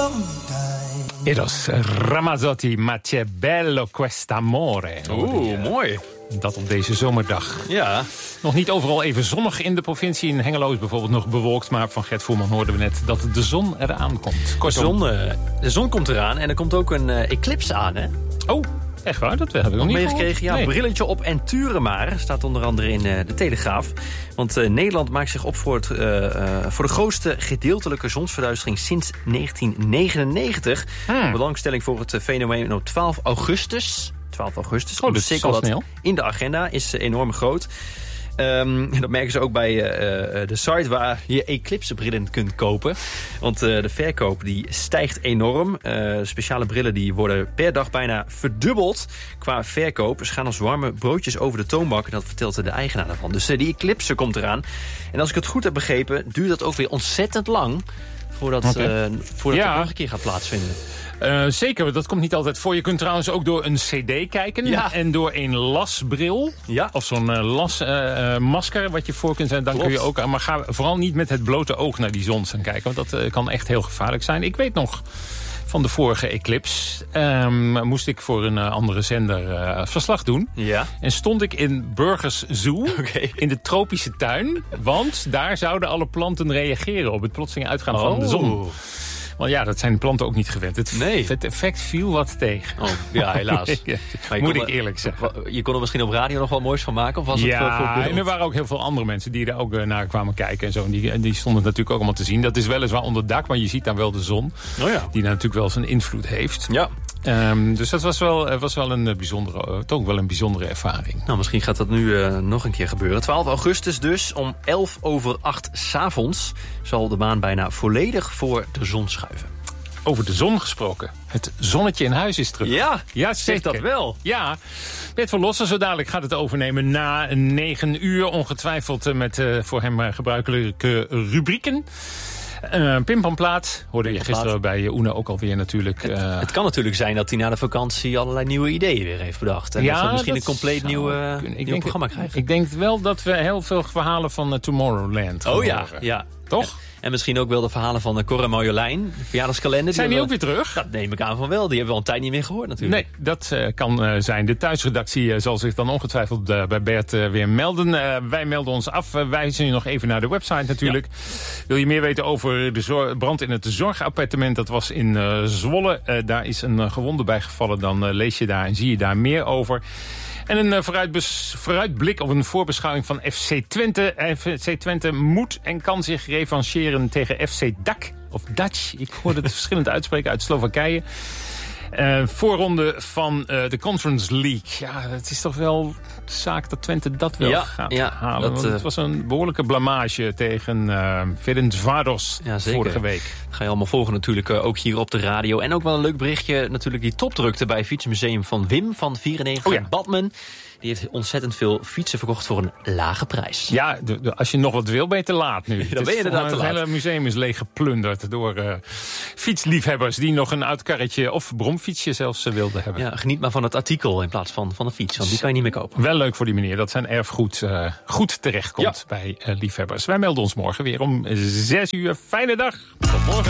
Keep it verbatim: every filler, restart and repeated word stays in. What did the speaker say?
Eros Ramazzotti, ma c'è bello quest'amore. Oeh, mooi. Dat op deze zomerdag. Ja. Nog niet overal even zonnig in de provincie. In Hengelo is bijvoorbeeld nog bewolkt. Maar van Gert Voerman hoorden we net dat de zon eraan komt. Kortom. De zon, uh, de zon komt eraan en er komt ook een uh, eclipse aan, hè? Oh, echt waar? Dat heb ik nog niet meegekregen. Ja, nee. Brilletje op en turen maar. Staat onder andere in uh, de Telegraaf. Want uh, Nederland maakt zich op voor, het, uh, uh, voor de grootste gedeeltelijke zonsverduistering sinds negentien negenennegentig. Hmm. Belangstelling voor het uh, fenomeen op twaalf augustus. twaalf augustus. Oh, dat is al snel. In de agenda is uh, enorm groot. Um, dat merken ze ook bij uh, de site waar je eclipsebrillen kunt kopen. Want uh, de verkoop die stijgt enorm. Uh, speciale brillen die worden per dag bijna verdubbeld qua verkoop. Ze gaan als warme broodjes over de toonbank. En dat vertelt de eigenaar daarvan. Dus uh, die eclipse komt eraan. En als ik het goed heb begrepen, duurt dat ook weer ontzettend lang voordat, okay. uh, voordat ja. het nog een keer gaat plaatsvinden. Uh, zeker, dat komt niet altijd voor. Je kunt trouwens ook door een cd kijken. Ja. En door een lasbril. Ja. Of zo'n uh, lasmasker uh, wat je voor kunt zetten. Dan Klopt. kun je ook. Maar ga vooral niet met het blote oog naar die zon staan kijken. Want dat uh, kan echt heel gevaarlijk zijn. Ik weet nog van de vorige eclipse. Um, moest ik voor een uh, andere zender uh, verslag doen. Ja. En stond ik in Burgers Zoo. Okay. In de tropische tuin. Want daar zouden alle planten reageren op het plotseling uitgaan oh. van de zon. Want ja, dat zijn de planten ook niet gewend. Het, nee. het effect viel wat tegen. Oh, ja, helaas. ja, moet ik eerlijk zeggen. Je kon er misschien op radio nog wel moois van maken? Of was ja, het voor, voor en er waren ook heel veel andere mensen die er ook uh, naar kwamen kijken. En zo. En die, die stonden natuurlijk ook allemaal te zien. Dat is weliswaar onder dak, maar je ziet dan wel de zon. Oh ja. Die daar natuurlijk wel zijn invloed heeft. Ja. Um, dus dat was wel, was wel een bijzondere, uh, toch wel een bijzondere ervaring. Nou, misschien gaat dat nu uh, nog een keer gebeuren. twaalf augustus dus, om elf over acht 's avonds zal de maan bijna volledig voor de zon schuiven. Over de zon gesproken. Het zonnetje in huis is terug. Ja, ja zeg dat wel. Ja, Bert van Lossen, zo dadelijk gaat het overnemen na negen uur. Ongetwijfeld met uh, voor hem uh, gebruikelijke rubrieken. Uh, Pimpamplaat, hoorde je gisteren bij Oena ook alweer natuurlijk. Uh... Het, het kan natuurlijk zijn dat hij na de vakantie allerlei nieuwe ideeën weer heeft bedacht. En ja, dat we misschien dat een compleet nieuw, uh, nieuw denk, programma krijgen. Ik denk wel dat we heel veel verhalen van uh, Tomorrowland gaan Oh ja, horen. ja. Toch? Ja. En misschien ook wel de verhalen van de Cora Marjolein, de verjaardagskalender. Zijn die wel... ook weer terug? Dat neem ik aan van wel. Die hebben we al een tijd niet meer gehoord natuurlijk. Nee, dat uh, kan uh, zijn. De thuisredactie uh, zal zich dan ongetwijfeld uh, bij Bert uh, weer melden. Uh, wij melden ons af. Uh, wij zijn nog even naar de website natuurlijk. Ja. Wil je meer weten over de zor- brand in het zorgappartement? Dat was in uh, Zwolle. Uh, daar is een uh, gewonde bij gevallen. Dan uh, lees je daar en zie je daar meer over. En een uh, vooruitbes- vooruitblik op een voorbeschouwing van F C Twente. F C Twente moet en kan zich revancheren tegen F C Dak. Of Dutch, ik hoorde het verschillend uitspreken uit Slowakije. Uh, voorronde van uh, de Conference League. Ja, het is toch wel zaak dat Twente dat wel ja, gaat ja, halen. Dat, uh, het was een behoorlijke blamage tegen uh, Ferencváros ja, vorige week. Dat ga je allemaal volgen natuurlijk, uh, ook hier op de radio. En ook wel een leuk berichtje, natuurlijk die topdrukte bij het Fietsmuseum van Wim van vierennegentig. Oh ja. Badman. Die heeft ontzettend veel fietsen verkocht voor een lage prijs. Ja, de, de, als je nog wat wil, ben je te laat nu. Dan ben je inderdaad te laat. Het hele museum is leeg geplunderd door uh, fietsliefhebbers die nog een oud karretje of bromfietsje zelfs uh, wilden hebben. Ja, geniet maar van het artikel in plaats van, van de fiets, want die kan je niet meer kopen. Wel leuk voor die meneer dat zijn erfgoed uh, goed terechtkomt ja. bij uh, liefhebbers. Wij melden ons morgen weer om zes uur. Fijne dag. Tot morgen.